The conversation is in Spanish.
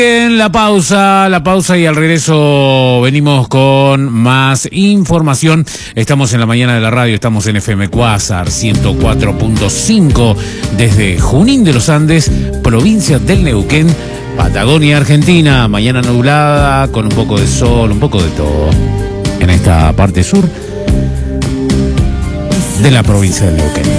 En la pausa y al regreso venimos con más información. Estamos en la mañana de la radio, estamos en FM Cuásar 104.5 desde Junín de los Andes, provincia del Neuquén, Patagonia, Argentina. Mañana nublada con un poco de sol, un poco de todo en esta parte sur de la provincia del Neuquén.